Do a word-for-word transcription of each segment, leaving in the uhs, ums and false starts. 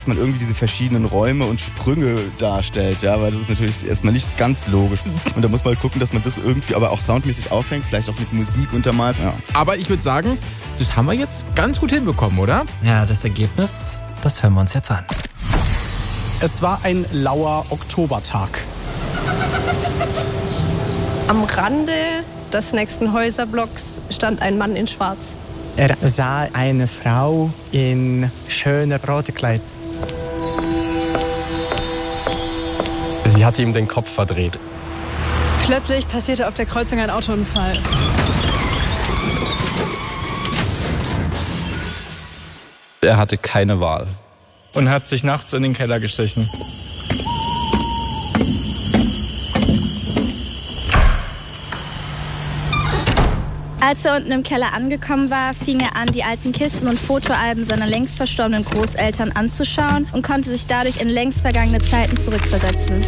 dass man irgendwie diese verschiedenen Räume und Sprünge darstellt, ja, weil das ist natürlich erstmal nicht ganz logisch. Und da muss man halt gucken, dass man das irgendwie aber auch soundmäßig aufhängt, vielleicht auch mit Musik untermalt. Ja. Aber ich würde sagen, das haben wir jetzt ganz gut hinbekommen, oder? Ja, das Ergebnis, das hören wir uns jetzt an. Es war ein lauer Oktobertag. Am Rande des nächsten Häuserblocks stand ein Mann in Schwarz. Er sah eine Frau in schönem Brautkleid. Sie hatte ihm den Kopf verdreht. Plötzlich passierte auf der Kreuzung ein Autounfall. Er hatte keine Wahl. Und hat sich nachts in den Keller geschlichen. Als er unten im Keller angekommen war, fing er an, die alten Kisten und Fotoalben seiner längst verstorbenen Großeltern anzuschauen und konnte sich dadurch in längst vergangene Zeiten zurückversetzen.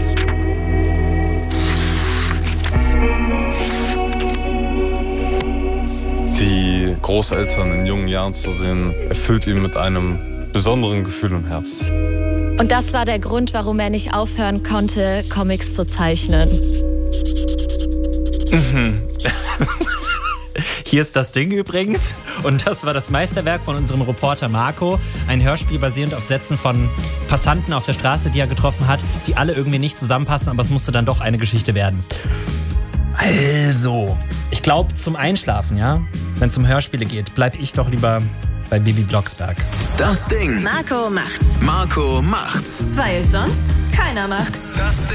Die Großeltern in jungen Jahren zu sehen, erfüllt ihn mit einem besonderen Gefühl im Herz. Und das war der Grund, warum er nicht aufhören konnte, Comics zu zeichnen. Mhm. Hier ist das Ding übrigens. Und das war das Meisterwerk von unserem Reporter Marco. Ein Hörspiel basierend auf Sätzen von Passanten auf der Straße, die er getroffen hat, die alle irgendwie nicht zusammenpassen, aber es musste dann doch eine Geschichte werden. Also, ich glaube zum Einschlafen, ja, wenn es um Hörspiele geht, bleib ich doch lieber bei Bibi Blocksberg. Das Ding. Marco macht's. Marco macht's. Weil sonst keiner macht. Das Ding.